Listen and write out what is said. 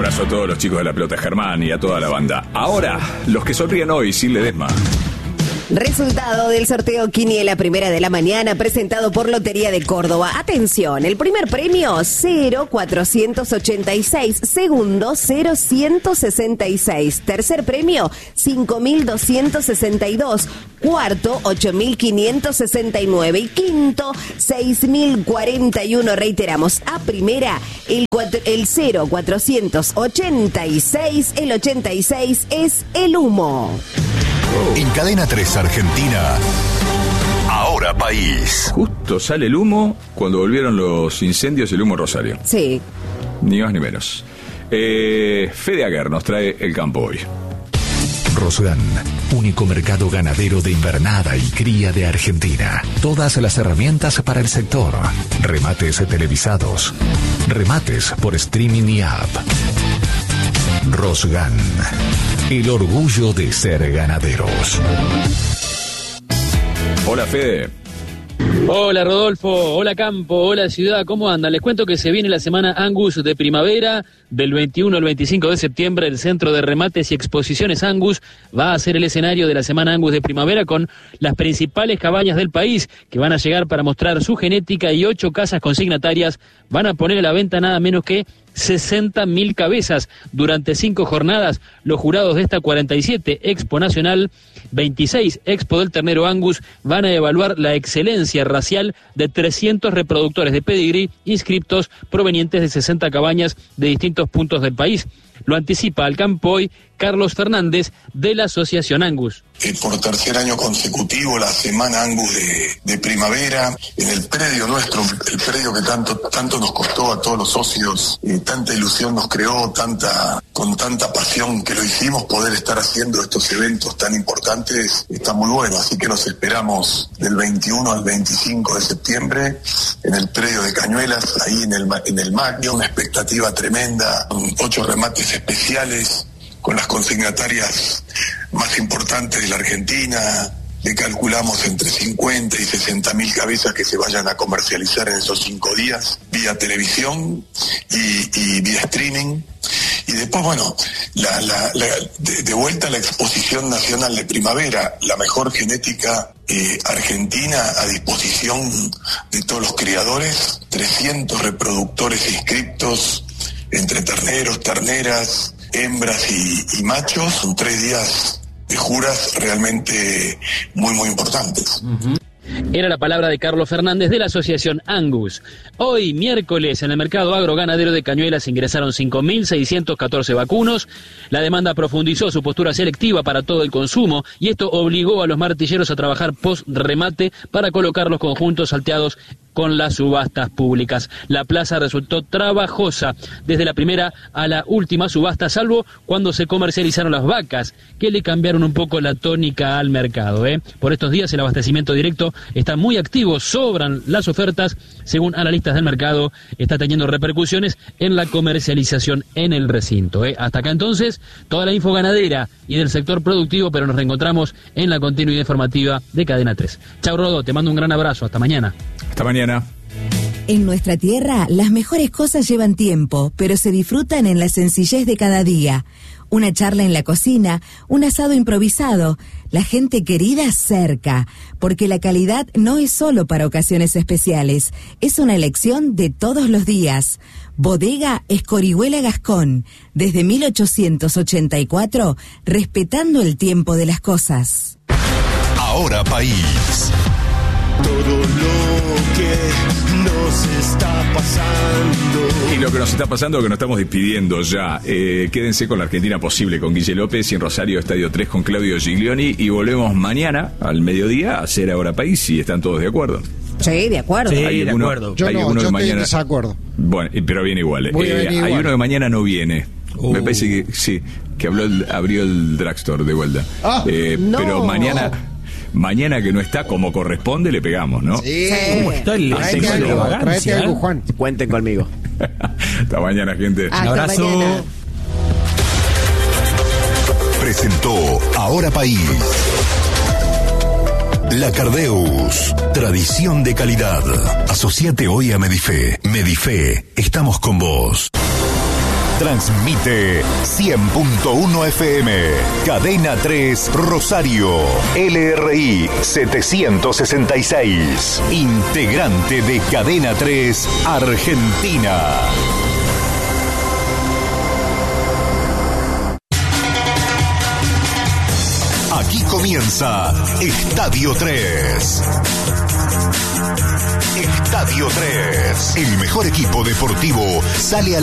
abrazo a todos los chicos de La Pelota Germán y a toda la banda. Ahora, los que sonrían hoy sin Ledesma. Resultado del sorteo Quiniela Primera de la Mañana presentado por Lotería de Córdoba. Atención, el primer premio 0,486. Segundo 0,166. Tercer premio 5.262. Cuarto 8.569. Y quinto 6.041. Reiteramos, a primera el 0,486. El 86 es el humo. En Cadena 3 Argentina, Ahora País. Justo sale el humo cuando volvieron los incendios, el humo Rosario. Sí. Ni más ni menos. Fede Aguer nos trae el campo hoy. Rosgan, único mercado ganadero de invernada y cría de Argentina. Todas las herramientas para el sector. Remates televisados. Remates por streaming y app. Rosgan, el orgullo de ser ganaderos. Hola, Fede. Hola, Rodolfo. Hola, Campo. Hola, Ciudad. ¿Cómo andan? Les cuento que se viene la semana Angus de primavera. Del 21 al 25 de septiembre, el Centro de Remates y Exposiciones Angus va a ser el escenario de la semana Angus de primavera con las principales cabañas del país que van a llegar para mostrar su genética, y 8 casas consignatarias van a poner a la venta nada menos que 60.000 cabezas. Durante 5 jornadas, los jurados de esta 47 Expo Nacional, 26 Expo del Ternero Angus, van a evaluar la excelencia racial de 300 reproductores de pedigrí inscriptos provenientes de 60 cabañas de distintos puntos del país. Lo anticipa al campo hoy Carlos Fernández de la Asociación Angus. Por tercer año consecutivo, la semana Angus de primavera, en el predio nuestro, el predio que tanto nos costó a todos los socios, tanta ilusión nos creó, con tanta pasión que lo hicimos, poder estar haciendo estos eventos tan importantes, está muy bueno. Así que los esperamos del 21 al 25 de septiembre en el predio de Cañuelas, ahí en el Magno, una expectativa tremenda, 8 remates especiales con las consignatarias más importantes de la Argentina. Le calculamos entre 50 y 60.000 cabezas que se vayan a comercializar en esos 5 días, vía televisión y vía streaming. Y después, bueno, de vuelta a la exposición nacional de primavera, la mejor genética argentina a disposición de todos los criadores, 300 reproductores inscriptos entre terneros, terneras, hembras y machos. Son 3 días de juras realmente muy, muy importantes. Era la palabra de Carlos Fernández de la Asociación Angus. Hoy, miércoles, en el mercado agroganadero de Cañuelas ingresaron 5.614 vacunos. La demanda profundizó su postura selectiva para todo el consumo, y esto obligó a los martilleros a trabajar post-remate para colocar los conjuntos salteados con las subastas públicas. La plaza resultó trabajosa desde la primera a la última subasta, salvo cuando se comercializaron las vacas, que le cambiaron un poco la tónica al mercado. Por estos días el abastecimiento directo está muy activo, sobran las ofertas. Según analistas del mercado, está teniendo repercusiones en la comercialización en el recinto. Hasta acá entonces, toda la info ganadera y del sector productivo, pero nos reencontramos en la continuidad informativa de Cadena 3. Chau, Rodo, te mando un gran abrazo, hasta mañana. Hasta mañana. En nuestra tierra, las mejores cosas llevan tiempo, pero se disfrutan en la sencillez de cada día. Una charla en la cocina, un asado improvisado, la gente querida cerca, porque la calidad no es solo para ocasiones especiales, es una elección de todos los días. Bodega Escorihuela Gascón, desde 1884, respetando el tiempo de las cosas. Ahora País. Todo lo que nos está pasando. Y lo que nos está pasando es que nos estamos despidiendo ya. Quédense con la Argentina Posible con Guille López y en Rosario Estadio 3 con Claudio Giglioni. Y volvemos mañana al mediodía a hacer Ahora País, si están todos de acuerdo. Sí, de acuerdo. Sí, de acuerdo. Yo no, yo estoy en desacuerdo. Bueno, pero viene igual. Hay uno que mañana no viene. Me parece que sí, que abrió el drugstore de vuelta. No. Pero mañana que no está como corresponde, le pegamos, ¿no? Sí. ¿Cómo está el Tráete algo, Juan. Cuenten conmigo. Hasta mañana, gente. Hasta Un abrazo. mañana. Presentó Ahora País. La Cardeus, tradición de calidad. Asociate hoy a Medife. Medife, estamos con vos. Transmite 100.1 FM. Cadena 3 Rosario. LRI 766. Integrante de Cadena 3 Argentina. Aquí comienza Estadio 3. Estadio 3. El mejor equipo deportivo sale a